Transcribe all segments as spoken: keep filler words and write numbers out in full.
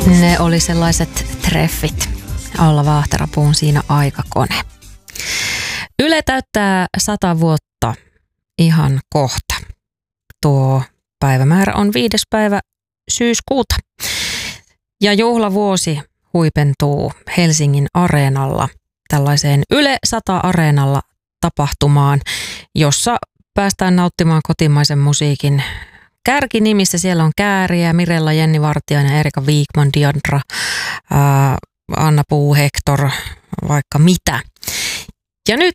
Ne oli sellaiset treffit. Olla Vahterapuun siinä aikakone. Yle täyttää sata vuotta ihan kohta. Tuo päivämäärä on viides päivä syyskuuta. Ja juhlavuosi huipentuu Helsingin Areenalla tällaiseen Yle sata-areenalla tapahtumaan, jossa päästään nauttimaan kotimaisen musiikin kärkinimissä. Siellä on Kääriä, Mirella, Jenni Vartiainen, Erika Wigman, Diandra, ää, Anna Puu, Hector, vaikka mitä. Ja nyt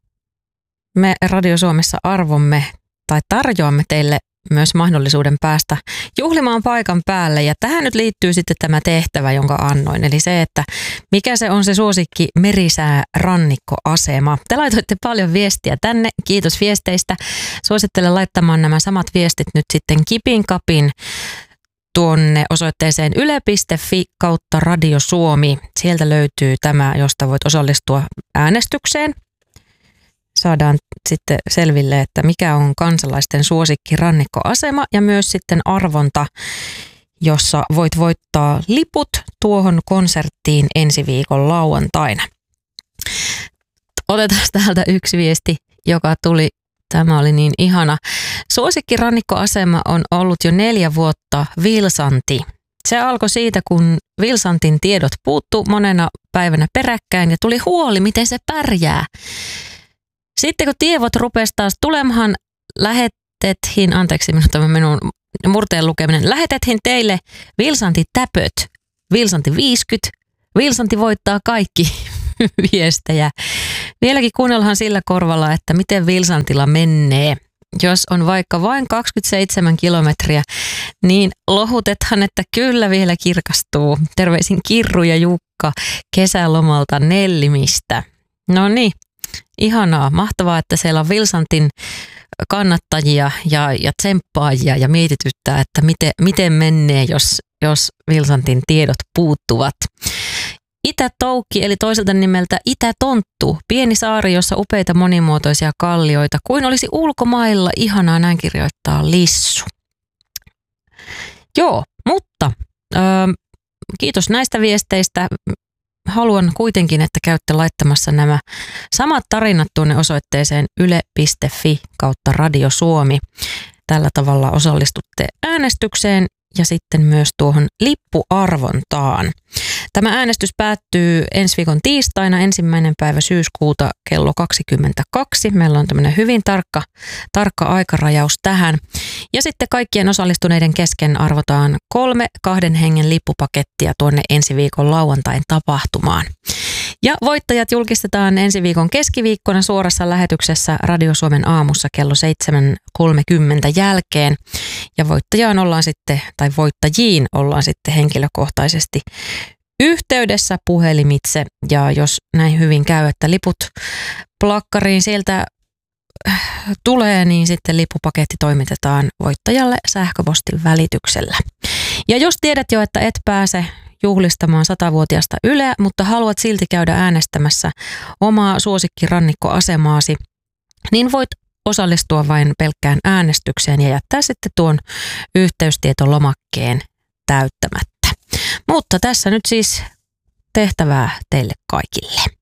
me Radio Suomessa arvomme tai tarjoamme teille myös mahdollisuuden päästä juhlimaan paikan päälle. Ja tähän nyt liittyy sitten tämä tehtävä, jonka annoin. Eli se, että mikä se on se suosikki merisää rannikkoasema. Te laitoitte paljon viestiä tänne. Kiitos viesteistä. Suosittelen laittamaan nämä samat viestit nyt sitten kipin kapin tuonne osoitteeseen yle piste fi kautta Radio Suomi. Sieltä löytyy tämä, josta voit osallistua äänestykseen. Saadaan sitten selville, että mikä on kansalaisten suosikki rannikkoasema ja myös sitten arvonta, jossa voit voittaa liput tuohon konserttiin ensi viikon lauantaina. Otetaan täältä yksi viesti, joka tuli. Tämä oli niin ihana. Suosikki rannikkoasema on ollut jo neljä vuotta Vilsanti. Se alkoi siitä, kun Vilsantin tiedot puuttu monena päivänä peräkkäin ja tuli huoli, miten se pärjää. Sitten kun tievot rupesi taas tulemaan, lähetettiin, anteeksi minun tämä minun murteen lukeminen, lähetettiin teille Vilsanti täpöt, Vilsanti viisikymmentä, Vilsanti voittaa kaikki viestejä. Vieläkin kuunnellaan sillä korvalla, että miten Vilsantilla menee. Jos on vaikka vain kaksikymmentäseitsemän kilometriä, niin lohutethan, että kyllä vielä kirkastuu. Terveisin Kirru ja Jukka kesälomalta Nellimistä. No niin. Ihanaa, mahtavaa, että siellä on Vilsantin kannattajia ja, ja tsemppaajia ja mietityttää, että miten, miten menee, jos, jos Vilsantin tiedot puuttuvat. Itätoukki eli toiselta nimeltä Itätonttu, pieni saari, jossa upeita monimuotoisia kallioita, kuin olisi ulkomailla. Ihanaa, näin kirjoittaa Lissu. Joo, mutta ö, kiitos näistä viesteistä. Haluan kuitenkin, että käytte laittamassa nämä samat tarinat tuonne osoitteeseen yle piste fi kautta Radio Suomi. Tällä tavalla osallistutte äänestykseen ja sitten myös tuohon lippuarvontaan. Tämä äänestys päättyy ensi viikon tiistaina, ensimmäinen päivä syyskuuta kello kaksikymmentäkaksi. Meillä on tämmöinen hyvin tarkka, tarkka aikarajaus tähän. Ja sitten kaikkien osallistuneiden kesken arvotaan kolme kahden hengen lippupakettia tuonne ensi viikon lauantain tapahtumaan. Ja voittajat julkistetaan ensi viikon keskiviikkona suorassa lähetyksessä Radio Suomen aamussa kello seitsemän kolmekymmentä jälkeen. Ja voittajaan ollaan sitten, tai voittajiin ollaan sitten henkilökohtaisesti yhteydessä puhelimitse. Ja jos näin hyvin käy, että liput plakkariin sieltä tulee, niin sitten lippupaketti toimitetaan voittajalle sähköpostin välityksellä. Ja jos tiedät jo, että et pääse juhlistamaan satavuotiaasta Yleä, mutta haluat silti käydä äänestämässä omaa suosikkirannikkoasemaasi, niin voit osallistua vain pelkkään äänestykseen ja jättää sitten tuon yhteystietolomakkeen täyttämättä. Mutta tässä nyt siis tehtävää teille kaikille.